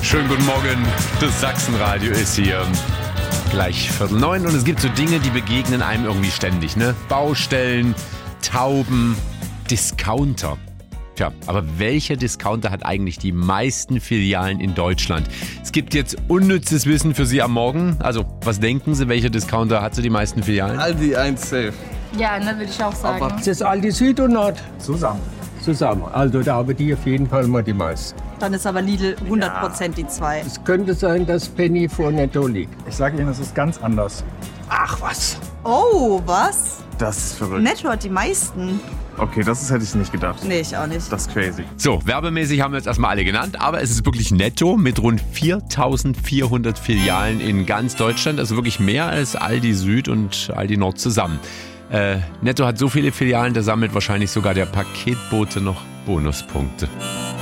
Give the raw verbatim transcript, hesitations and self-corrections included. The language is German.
Schönen guten Morgen, das Sachsenradio ist hier. Gleich Viertel neun und es gibt so Dinge, die begegnen einem irgendwie ständig, ne? Baustellen, Tauben, Discounter. Tja, aber welcher Discounter hat eigentlich die meisten Filialen in Deutschland? Es gibt jetzt unnützes Wissen für Sie am Morgen. Also, was denken Sie, welcher Discounter hat so die meisten Filialen? Aldi eins safe. Ja, ne, würde ich auch sagen. Aber Das ist Aldi Süd und Nord Zusammen. zusammen. Also da haben die auf jeden Fall mal die meisten. Dann ist aber Lidl hundert Prozent die zwei. Es könnte sein, dass Penny vor Netto liegt. Ich sage Ihnen, es ist ganz anders. Ach was. Oh, was? das ist verrückt. Netto hat die meisten. Okay, das ist, hätte ich nicht gedacht. Nee, ich auch nicht. Das ist crazy. So, werbemäßig haben wir jetzt erstmal alle genannt, aber es ist wirklich Netto mit rund viertausendvierhundert Filialen in ganz Deutschland. Also wirklich mehr als Aldi Süd und Aldi Nord zusammen. Äh, Netto hat so viele Filialen, da sammelt wahrscheinlich sogar der Paketbote noch Bonuspunkte.